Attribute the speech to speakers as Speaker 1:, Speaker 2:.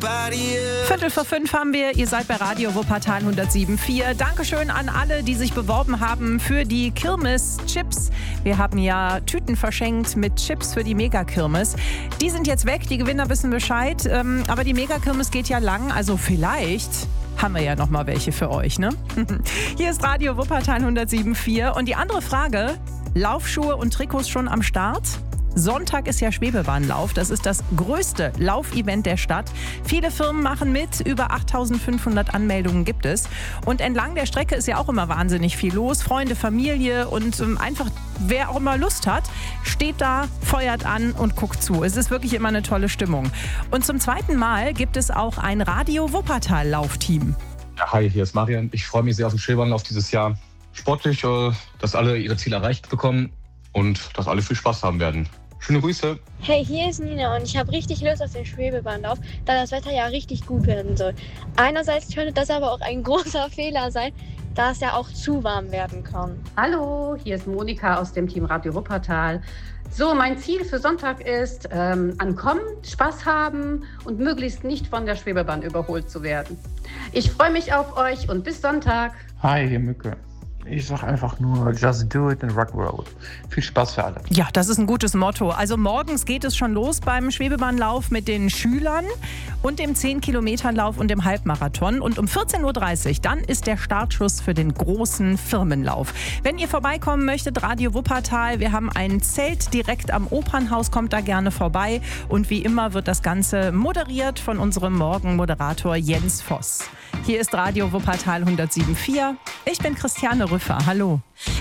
Speaker 1: 4:45 haben wir. Ihr seid bei Radio Wuppertal 107.4. Dankeschön an alle, die sich beworben haben für die Kirmes-Chips. Wir haben ja Tüten verschenkt mit Chips für die Megakirmes. Die sind jetzt weg, die Gewinner wissen Bescheid. Aber die Megakirmes geht ja lang, also vielleicht haben wir ja noch mal welche für euch, ne? Hier ist Radio Wuppertal 107.4. Und die andere Frage, Laufschuhe und Trikots schon am Start? Sonntag ist ja Schwebebahnlauf. Das ist das größte Laufevent der Stadt. Viele Firmen machen mit. Über 8.500 Anmeldungen gibt es. Und entlang der Strecke ist ja auch immer wahnsinnig viel los. Freunde, Familie und einfach wer auch immer Lust hat, steht da, feuert an und guckt zu. Es ist wirklich immer eine tolle Stimmung. Und zum zweiten Mal gibt es auch ein Radio Wuppertal Laufteam.
Speaker 2: Ja, hi, hier ist Marian. Ich freue mich sehr auf den Schwebebahnlauf dieses Jahr. Sportlich, dass alle ihre Ziele erreicht bekommen und dass alle viel Spaß haben werden. Schöne Grüße.
Speaker 3: Hey, hier ist Nina und ich habe richtig Lust auf den Schwebebahnlauf, da das Wetter ja richtig gut werden soll. Einerseits könnte das aber auch ein großer Fehler sein, da es ja auch zu warm werden kann.
Speaker 4: Hallo, hier ist Monika aus dem Team Radio Wuppertal. So, mein Ziel für Sonntag ist ankommen, Spaß haben und möglichst nicht von der Schwebebahn überholt zu werden. Ich freue mich auf euch und bis Sonntag.
Speaker 5: Hi, hier Mücke. Ich sag einfach nur, just do it and rock road. Viel Spaß für alle.
Speaker 1: Ja, das ist ein gutes Motto. Also morgens geht es schon los beim Schwebebahnlauf mit den Schülern und dem 10-Kilometer-Lauf und dem Halbmarathon. Und um 14.30 Uhr, dann ist der Startschuss für den großen Firmenlauf. Wenn ihr vorbeikommen möchtet, Radio Wuppertal, wir haben ein Zelt direkt am Opernhaus, kommt da gerne vorbei. Und wie immer wird das Ganze moderiert von unserem Morgenmoderator Jens Voss. Hier ist Radio Wuppertal 107.4. Ich bin Christiane Rüffer. Hallo.